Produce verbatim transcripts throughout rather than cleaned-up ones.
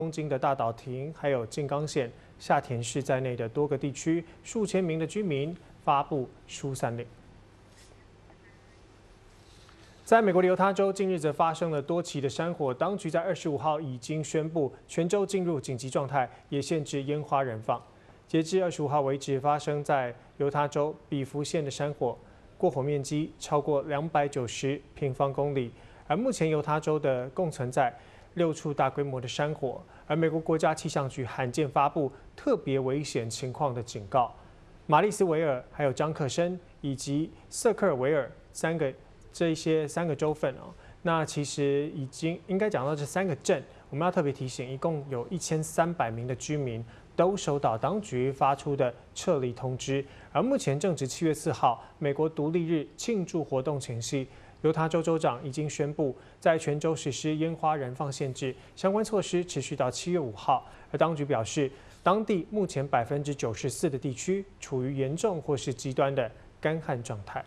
东京的大岛町还有静冈县下田市在内的多个地区，数千名的居民发布疏散令。在美国的犹他州，近日则发生了多起的山火，当局在二十五号已经宣布全州进入紧急状态，也限制烟花燃放。截至二十五号为止，发生在犹他州比弗县的山火，过火面积超过两百九十平方公里，而目前犹他州的共存在六处大规模的山火，而美国国家气象局罕见发布特别危险情况的警告。马利斯维尔、还有张克申以及瑟克尔维尔三个这些三个州份哦，那其实已经应该讲到这三个镇，我们要特别提醒，一共有一千三百名的居民都收到当局发出的撤离通知。而目前正值七月四号，美国独立日庆祝活动前夕。犹他州州长已经宣布，在全州实施烟花燃放限制，相关措施持续到七月五号。而当局表示，当地目前百分之九十四的地区处于严重或是极端的干旱状态。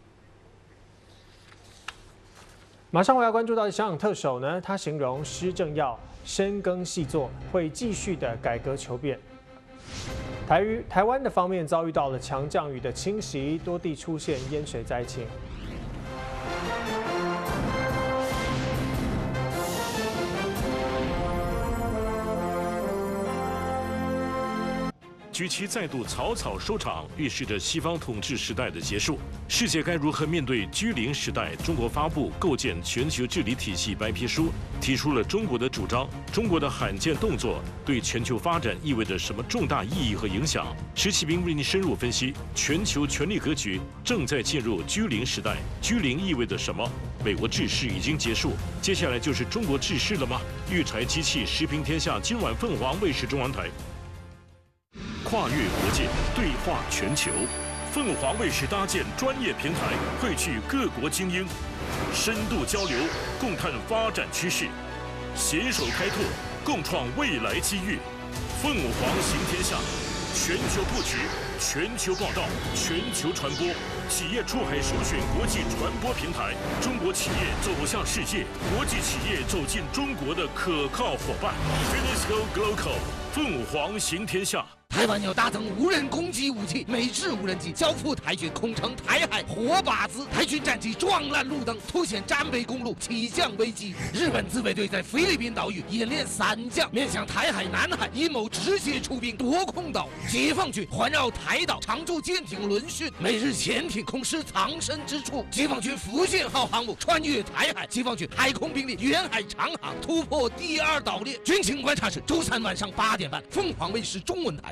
马上我要关注到的香港特首呢，他形容施政要深耕细作，会继续的改革求变。台于台湾的方面遭遇到了强降雨的侵袭，多地出现淹水灾情。 G 七再度草草收场，预示着西方统治时代的结束。世界该如何面对居零时代？中国发布构建全球治理体系白皮书，提出了中国的主张。中国的罕见动作对全球发展意味着什么重大意义和影响？石启斌为您深入分析全球权力格局正在进入居零时代，居零意味着什么？美国治世已经结束，接下来就是中国治世了吗？育才机器时评天下，今晚凤凰卫视中文台。跨越国界，对话全球。凤凰卫视搭建专业平台，汇聚各国精英，深度交流，共探发展趋势，携手开拓，共创未来机遇。凤凰行天下，全球布局，全球报道，全球传播。企业出海首选国际传播平台，中国企业走向世界，国际企业走进中国的可靠伙伴。Finisco Global， 凤凰行天下。 台湾要大增无人攻击武器，美制无人机交付台军，空城台海活靶子。台军战机撞烂路灯，凸显占北公路起降危机。日本自卫队在菲律宾岛屿演练伞降，面向台海、南海阴谋直接出兵夺空岛。解放军环绕台岛常驻舰艇轮训，美日潜艇空师藏身之处。解放军福建号航母穿越台海，解放军海空兵力远海长航突破第二岛链。军情观察室周三晚上八点半，凤凰卫视中文台。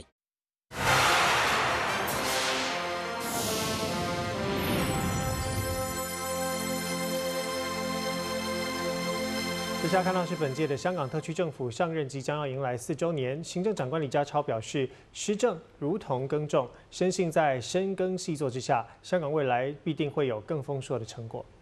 接下来看到是本届的香港特区政府上任即将要迎来四周年，行政长官李家超表示，施政如同耕种，深信在深耕细作之下，香港未来必定会有更丰硕的成果。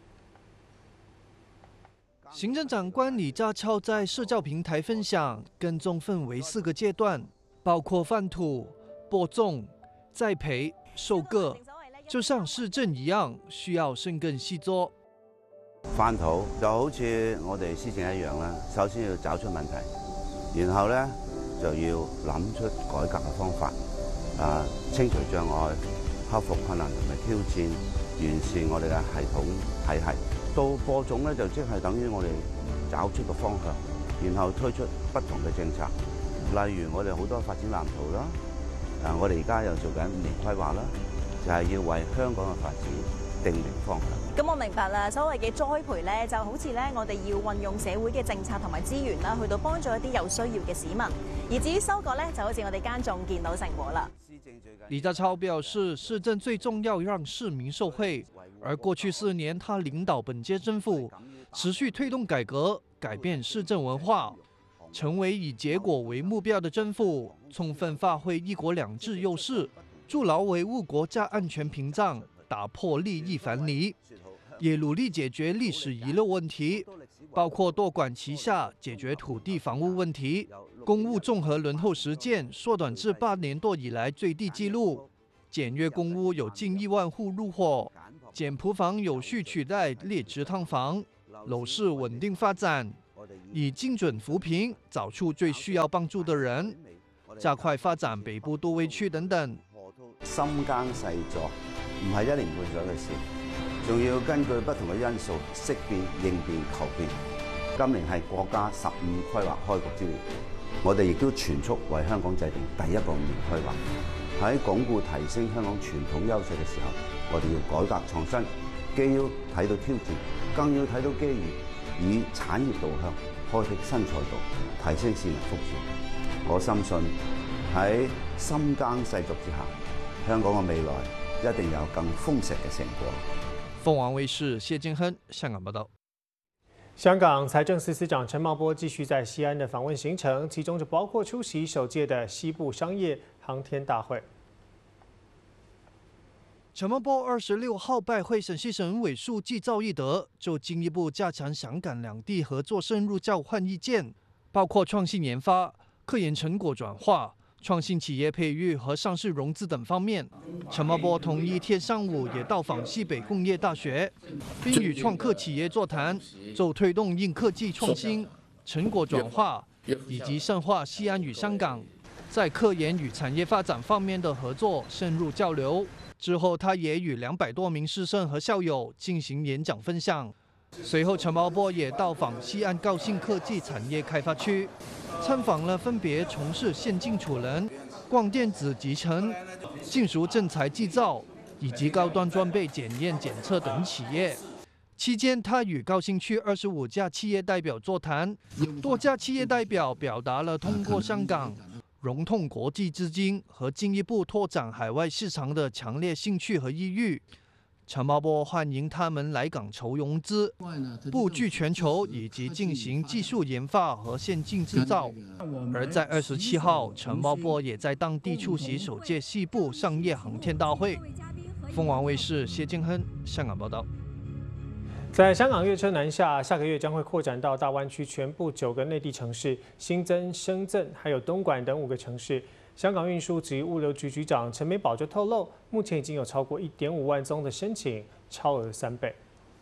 行政长官李家超在社交平台分享，耕种分为四个阶段，包括翻土、播种、栽培、收割，就像施政一样，需要深耕细作。 翻土就好似我哋施政一樣啦，首先要找出問題，然後咧就要諗出改革嘅方法，啊清除障礙，克服困難同埋挑戰，完善我哋嘅系統體系。到播種咧就即係等於我哋找出個方向，然後推出不同嘅政策，例如我哋好多發展藍圖啦，啊我哋而家又做緊五年規劃啦，就係、是、要為香港嘅發展定明方向。 咁我明白啦，所謂嘅栽培咧，就好似咧我哋要運用社會嘅政策同埋資源啦，去到幫助一啲有需要嘅市民。而至於收割咧，就好似我哋耕種見到成果啦。 李家超表示，施政最重要讓市民受惠，而過去四年他領導本屆政府，持續推動改革，改變市政文化，成為以結果為目標的政府，充分發揮一國兩制優勢，築牢維護國家安全屏障，打破利益藩籬，也努力解決歷史遺留問題，包括多管齊下解決土地房屋問題，公屋綜合輪候時間縮短至八年多以來最低紀錄，簡約公屋有近一萬戶入伙，簡樸房有序取代劣質劏房，樓市穩定發展。 以精準扶貧，找出最需要幫助的人，加快發展北部都會區等等。 深耕細作唔係一年半載嘅事，仲要根據不同嘅因素識變、應變、求變。今年係國家十五規劃開局之年，我哋亦都全速為香港制定第一個五年規劃。喺鞏固提升香港傳統優勢嘅時候，我哋要改革創新，既要睇到挑戰，更要睇到機遇，以產業導向開闢新賽道，提升市民福祉。我深信喺深耕細作之下，香港嘅未來一定有更豐碩嘅成果。 鳳凰衛視謝建亨香港報道。 香港財政司司長陳茂波繼續在西安的訪問行程，其中就包括出席首屆的西部商業航天大會。 陳茂波二十六號拜會陝西省委書記趙一德，就進一步加強香港兩地合作深入交換意見，包括創新研發、科研成果轉化、創新企業培育和上市融資等方面。陳茂波同一天上午也到訪西北工業大學，並與創科企業座談，就推動硬科技創新、成果轉化以及深化西安與香港在科研與產業發展方面的合作深入交流。之後，他也與兩百多名師生和校友進行演講分享。隨後，陳茂波也到訪西安高新科技產業開發區，參訪了分別從事先進儲能、光電子集成、金屬建材製造以及高端裝備檢驗檢測等企業。期間，他與高新區二十五家企業代表座談，多家企業代表表達了通過香港融通國際資金和進一步拓展海外市場的強烈興趣和意欲。陳茂波歡迎他們來港籌融資、布局全球以及進行技術研發和先進製造。而在二十七號，陳茂波也在當地出席首屆西部商業航天大會。鳳凰衛視謝建亨香港報道。 在香港粵車南下，下個月將會擴展到大灣區全部九個內地城市，新增深圳還有東莞等五個城市。香港運輸及物流局局長陳美寶就透露，目前已經有超過一點五萬宗的申請，超額三倍。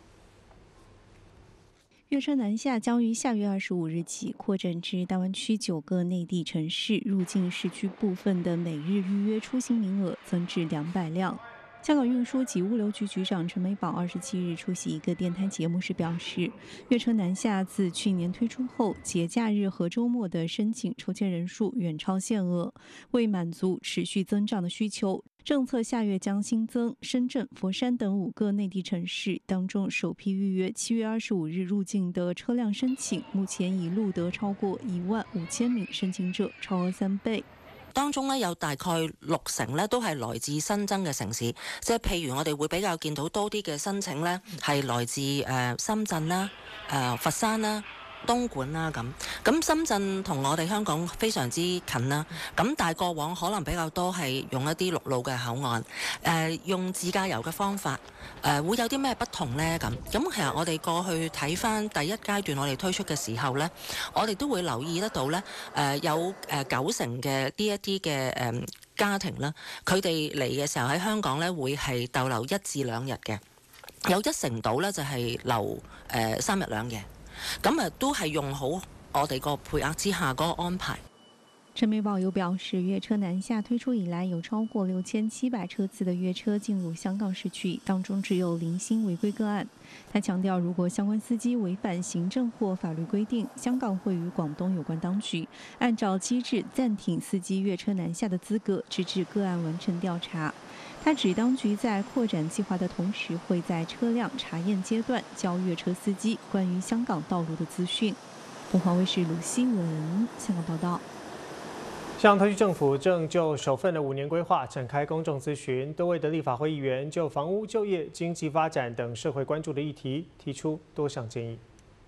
粵車南下將於下月二十五日起擴展至大灣區九個內地城市，入境市區部分的每日預約出行名額增至兩百輛。香港運輸及物流局局長陳美寶二十七日出席一個電台節目時表示，粵車南下自去年推出後，節假日和週末的申請抽籤人數遠超限額，為滿足持續增長的需求，政策下月將新增深圳、佛山等五個內地城市，當中首批預約七月二十五日入境的車輛申請，目前已錄得超過一萬五千名申請者，超額三倍。 當中咧有大概六成咧都係來自新增嘅城市，即係譬如我哋會比較見到多啲嘅申請咧係來自誒深圳啦、誒佛山啦、東莞啦咁。咁深圳同我哋香港非常之近啦，咁但係過往可能比較多係用一啲陸路嘅口岸，誒用自駕遊嘅方法，誒會有啲咩不同呢？咁咁其實我哋過去睇返第一階段我哋推出嘅時候呢，我哋都會留意得到呢，誒有誒九成嘅呢一啲嘅誒家庭啦，佢哋嚟嘅時候喺香港呢會係逗留一至兩日嘅，有一成度呢就係留誒三日兩夜。咁啊，都係用好我哋個配額之下嗰個安排。 陳美寶又表示，粵車南下推出以來，有超過六千七百車次的粵車進入香港市區，當中只有零星違規個案。他強調，如果相關司機違反行政或法律規定，香港會與廣東有關當局按照機制暫停司機粵車南下的資格，直至個案完成調查。他指，當局在擴展計劃的同時，會在車輛查驗階段教粵車司機關於香港道路的資訊。鳳凰衛視盧希文香港報道。 香港特區政府正就首份的五年規劃展開公眾諮詢，多位的立法會議員就房屋、就業、經濟發展等社會關注的議題提出多項建議。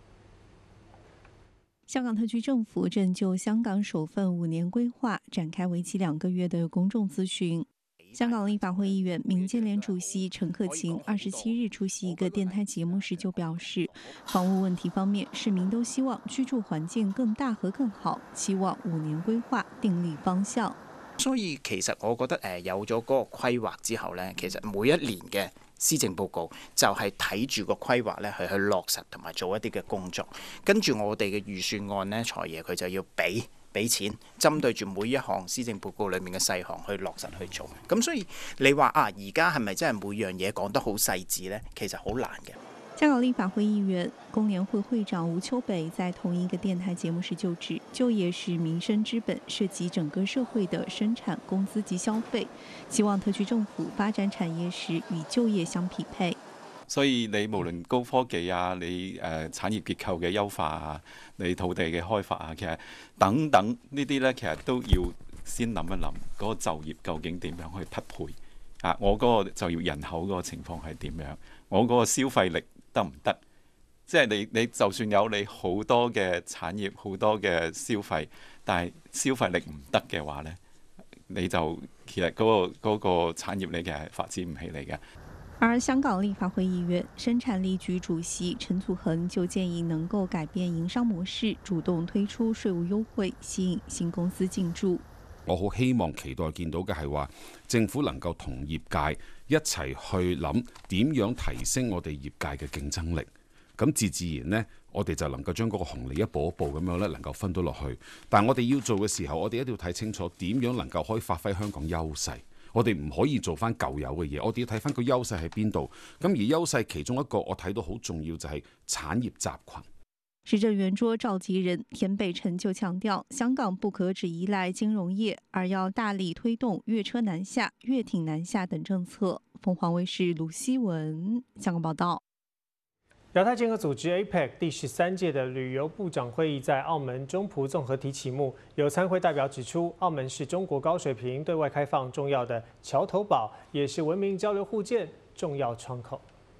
香港特區政府正就香港首份五年規劃展開為期兩個月的公眾諮詢。香港立法會議員民建聯主席陳克勤二十七日出席一個電台節目時就表示，房屋問題方面，市民都希望居住環境更大和更好，期望五年規劃訂立方向。 所以其實我覺得誒有咗嗰個規劃之後呢，其實每一年嘅施政報告就係睇住個規劃咧，去去落實同埋做一啲嘅工作。跟住我哋嘅預算案呢，財爺佢就要俾俾錢，針對住每一項施政報告裡面嘅細項去落實去做。咁所以你話啊，而家係咪真係每樣嘢講得好細緻呢？其實好難嘅。 香港立法會議員、工聯會會長吳秋北在同一個電台節目時就指，就業是民生之本，涉及整個社會的生產、工資及消費。希望特區政府發展產業時與就業相匹配。 所以你無論高科技啊，你誒、呃、產業結構嘅優化啊，你土地嘅開發啊，其實等等呢啲呢，其實都要先諗一諗嗰個就業究竟點樣去匹配啊？我嗰個就業人口嗰個情況係點樣？我嗰個消費力得唔得？即係你你就算有你好多嘅產業、好多嘅消費，但係消費力唔得嘅話呢，你就其實嗰個嗰個產業你其實係發展唔起嚟嘅。 而香港立法會議員、生產力局主席陳祖恒就建議能夠改變營商模式，主動推出稅務優惠，吸引新公司進駐。 我好希望期待見到嘅係話，政府能夠同業界一齊去諗點樣提升我哋業界嘅競爭力。咁自自然呢，我哋就能夠將嗰個紅利一步一步咁樣咧，能夠分到落去。但係我哋要做嘅時候，我哋一定要睇清楚點樣能夠可以發揮香港優勢。我哋唔可以做翻舊有嘅嘢，我哋要睇翻個優勢喺邊度。咁而優勢其中一個我睇到好重要就係產業集群。 時政圓桌召集人田北辰就強調，香港不可只依賴金融業，而要大力推動粵車南下、粵艇南下等政策。鳳凰衛視盧希文香港報道。 亞太經合組織 A P E C 第十三屆的旅遊部長會議在澳門中葡綜合體啟幕。有參會代表指出，澳門是中國高水平對外開放重要的橋頭堡，也是文明交流互鑑重要窗口。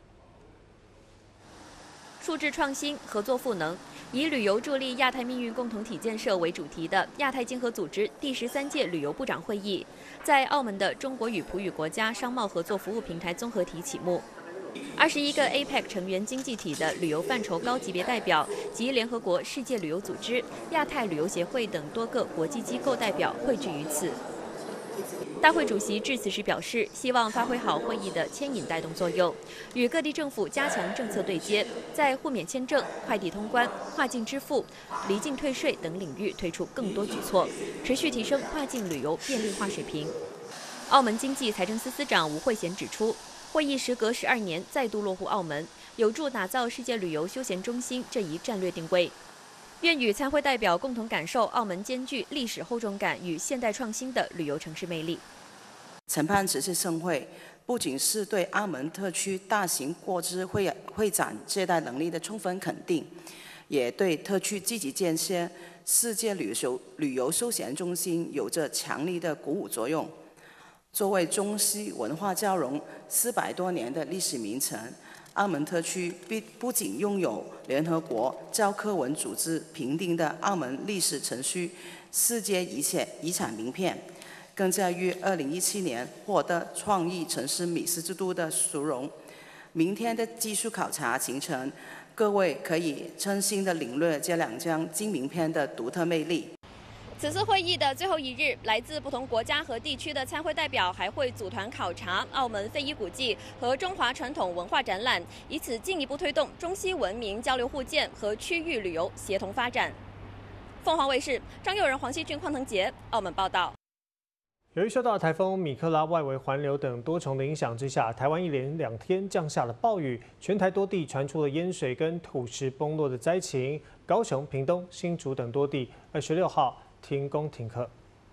數字創新、合作賦能，以旅遊助力亞太命運共同體建設為主題的亞太經合組織第十三屆旅遊部長會議，在澳門的中國與葡語國家商貿合作服務平台綜合體啟幕。二十一個 A P E C 成員經濟體的旅遊範疇高級別代表及聯合國世界旅遊組織、亞太旅遊協會等多個國際機構代表匯聚於此。大會主席致辭時表示，希望發揮好會議的牽引帶動作用，與各地政府加強政策對接，在互免簽證、快遞通關、跨境支付、離境退稅等領域推出更多舉措，持續提升跨境旅遊便利化水平。澳門經濟財政司司長吳惠賢指出，會議時隔十二年再度落戶澳門，有助打造世界旅遊休閒中心這一戰略定位。願與參會代表共同感受澳門兼具歷史厚重感與現代創新的旅遊城市魅力。 承辦此次盛會，不僅是對澳門特區大型國際會會展接待能力的充分肯定，也對特區積極建設世界旅遊旅遊休閒中心有着強力的鼓舞作用。作為中西文化交融四百多年的歷史名城，澳門特區不不僅擁有聯合國教科文組織評定的澳門歷史城區世界遺產遺產名片，更在於二零一七年獲得創意城市美食之都的殊榮。明天的技術考察行程，各位可以真心的領略這兩張金名片的獨特魅力。 此次會議的最後一日，來自不同國家和地區的參會代表還會組團考察澳門非遺古蹟和中華傳統文化展覽，以此進一步推動中西文明交流互鑑和區域旅遊協同發展。鳳凰衛視張佑仁、黃希俊、鄺騰傑，澳門報道。 由於受到颱風米克拉外圍環流等多重的影響之下，台灣一連兩天降下了暴雨，全台多地傳出了淹水跟土石崩落的災情。高雄、屏東、新竹等多地二十六號停工停課。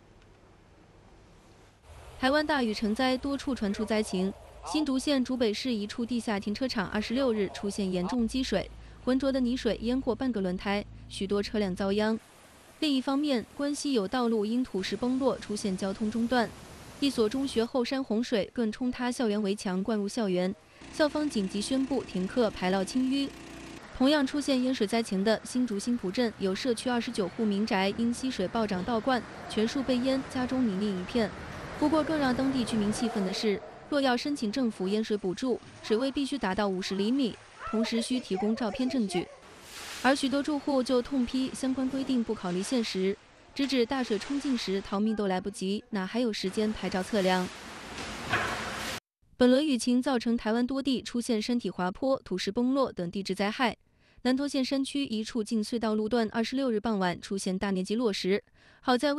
台灣大雨成災，多處傳出災情。新竹縣竹北市一處地下停車場二十六日出現嚴重積水，渾濁的泥水淹過半個輪胎，許多車輛遭殃。另一方面，關西有道路因土石崩落出現交通中斷，一所中學後山洪水更衝塌校園圍牆，灌入校園，校方緊急宣布停課排澇清淤。同樣出現淹水災情的新竹新埔鎮，有社區二十九戶民宅因溪水暴漲倒灌，全數被淹，家中泥濘一片。不過，更讓當地居民氣憤的是，若要申請政府淹水補助，水位必須達到五十厘米，同時需提供照片證據。而許多住戶就痛批相關規定不考慮現實，直指大水衝進時逃命都來不及，哪還有時間拍照測量？ 本轮雨情造成台湾多地出现山体滑坡、土石崩落等地质灾害。南投县山区一处进隧道路段，二十六日傍晚出现大面积落石，好在